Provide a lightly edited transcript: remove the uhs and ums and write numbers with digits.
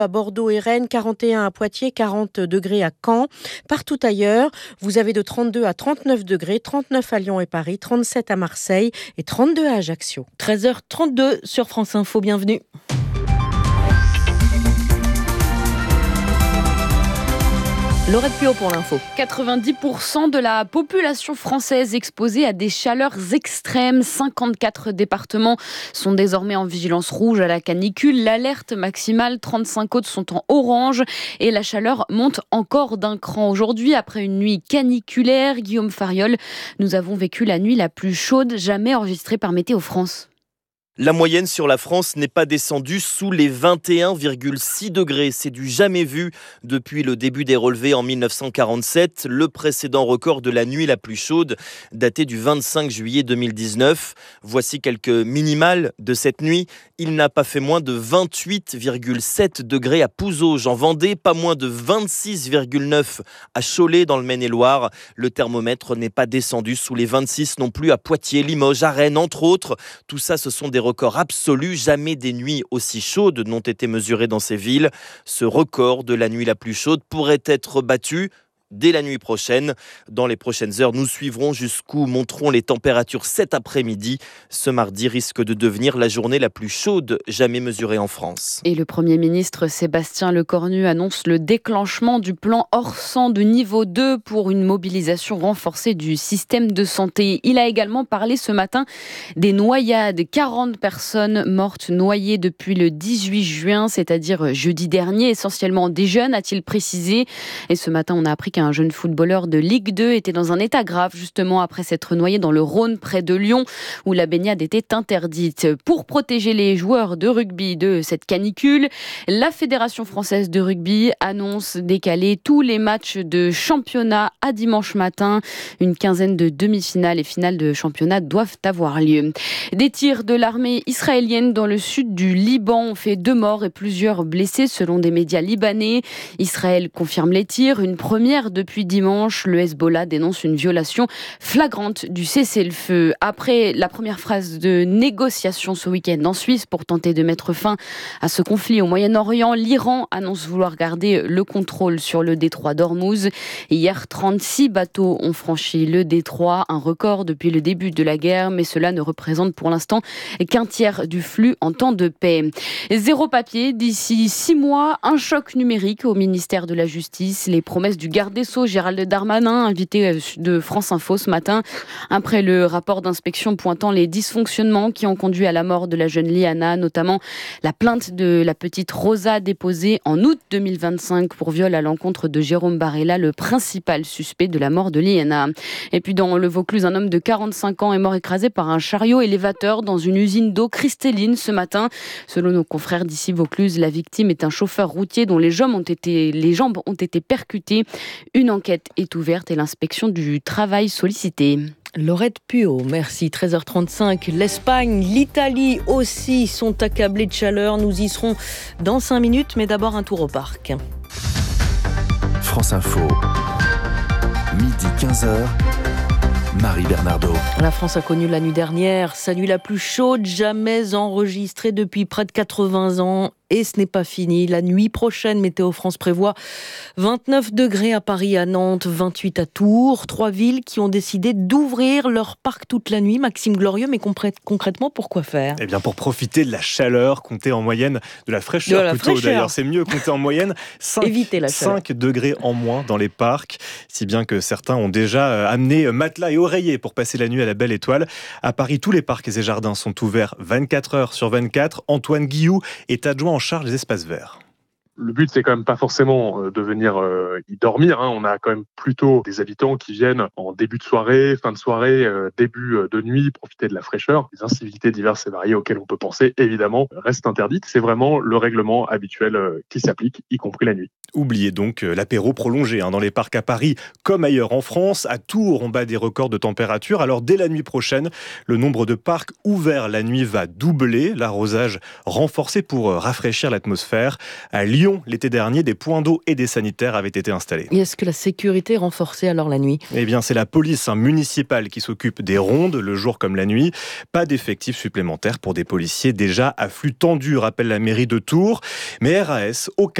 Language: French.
à Bordeaux et Rennes, 41 à Poitiers, 40 degrés à Caen. Partout ailleurs, vous avez de 32 à 39 degrés, 39 à Lyon et Paris, 37 à Marseille et 32 à Ajaccio. 13h32 sur France Info, bienvenue. Laurette Puot pour l'info. 90% de la population française exposée à des chaleurs extrêmes. 54 départements sont désormais en vigilance rouge à la canicule. L'alerte maximale, 35 autres sont en orange. Et la chaleur monte encore d'un cran. Aujourd'hui, après une nuit caniculaire, Guillaume Fariol, nous avons vécu la nuit la plus chaude jamais enregistrée par Météo France. La moyenne sur la France n'est pas descendue sous les 21,6 degrés. C'est du jamais vu depuis le début des relevés en 1947. Le précédent record de la nuit la plus chaude datait du 25 juillet 2019. Voici quelques minimales de cette nuit. Il n'a pas fait moins de 28,7 degrés à Pouzauges en Vendée, pas moins de 26,9 à Cholet dans le Maine-et-Loire. Le thermomètre n'est pas descendu sous les 26 non plus à Poitiers, Limoges, à Rennes, entre autres. Tout ça, ce sont des records absolus. Jamais des nuits aussi chaudes n'ont été mesurées dans ces villes. Ce record de la nuit la plus chaude pourrait être battu dès la nuit prochaine. Dans les prochaines heures, nous suivrons jusqu'où monteront les températures cet après-midi. Ce mardi risque de devenir la journée la plus chaude jamais mesurée en France. Et le Premier ministre Sébastien Lecornu annonce le déclenchement du plan Orsan de niveau 2 pour une mobilisation renforcée du système de santé. Il a également parlé ce matin des noyades. 40 personnes mortes noyées depuis le 18 juin, c'est-à-dire jeudi dernier, essentiellement des jeunes, a-t-il précisé. Et ce matin, on a appris qu'un jeune footballeur de Ligue 2 était dans un état grave, justement après s'être noyé dans le Rhône, près de Lyon, où la baignade était interdite. Pour protéger les joueurs de rugby de cette canicule, la Fédération française de rugby annonce décaler tous les matchs de championnat à dimanche matin. Une quinzaine de demi-finales et finales de championnat doivent avoir lieu. Des tirs de l'armée israélienne dans le sud du Liban ont fait 2 morts et plusieurs blessés selon des médias libanais. Israël confirme les tirs, une première depuis dimanche. Le Hezbollah dénonce une violation flagrante du cessez-le-feu. Après la première phase de négociation ce week-end en Suisse pour tenter de mettre fin à ce conflit au Moyen-Orient, l'Iran annonce vouloir garder le contrôle sur le détroit d'Ormuz. Hier, 36 bateaux ont franchi le détroit, un record depuis le début de la guerre, mais cela ne représente pour l'instant qu'un tiers du flux en temps de paix. Zéro papier d'ici 6 mois, un choc numérique au ministère de la Justice. Les promesses du garde des Sceaux, Gérald Darmanin, invité de France Info ce matin, après le rapport d'inspection pointant les dysfonctionnements qui ont conduit à la mort de la jeune Liana, notamment la plainte de la petite Rosa déposée en août 2025 pour viol à l'encontre de Jérôme Barella, le principal suspect de la mort de Liana. Et puis dans le Vaucluse, un homme de 45 ans est mort écrasé par un chariot élévateur dans une usine d'eau cristalline ce matin. Selon nos confrères d'ici Vaucluse, la victime est un chauffeur routier dont les jambes ont été percutées. Une enquête est ouverte et l'inspection du travail sollicitée. Laurette Puot, merci. 13h35. L'Espagne, l'Italie aussi sont accablés de chaleur. Nous y serons dans 5 minutes, mais d'abord un tour au parc. France Info, midi 15h. Marie Bernardo. La France a connu la nuit dernière sa nuit la plus chaude jamais enregistrée depuis près de 80 ans. Et ce n'est pas fini. La nuit prochaine, Météo France prévoit 29 degrés à Paris, à Nantes, 28 à Tours. 3 villes qui ont décidé d'ouvrir leur parc toute la nuit. Maxime Glorieux, mais concrètement, pourquoi faire ? Eh bien, pour profiter de la chaleur, compter en moyenne, de la fraîcheur plutôt d'ailleurs. C'est mieux, compter en moyenne 5 degrés en moins dans les parcs. Si bien que certains ont déjà amené matelas et oreillers pour passer la nuit à la belle étoile. À Paris, tous les parcs et jardins sont ouverts 24 heures sur 24. Antoine Guillou est adjoint en charge des espaces verts. Le but, c'est quand même pas forcément de venir y dormir. On a quand même plutôt des habitants qui viennent en début de soirée, fin de soirée, début de nuit, profiter de la fraîcheur. Les incivilités diverses et variées auxquelles on peut penser, évidemment, restent interdites. C'est vraiment le règlement habituel qui s'applique, y compris la nuit. Oubliez donc l'apéro prolongé dans les parcs à Paris comme ailleurs en France. À Tours, on bat des records de température. Alors dès la nuit prochaine, le nombre de parcs ouverts la nuit va doubler. L'arrosage renforcé pour rafraîchir l'atmosphère. À Lyon, Lyon, l'été dernier, des points d'eau et des sanitaires avaient été installés. Et est-ce que la sécurité est renforcée alors la nuit ? Eh bien, c'est la police municipale qui s'occupe des rondes, le jour comme la nuit. Pas d'effectifs supplémentaires pour des policiers déjà à flux tendu, rappelle la mairie de Tours. Mais RAS, aucun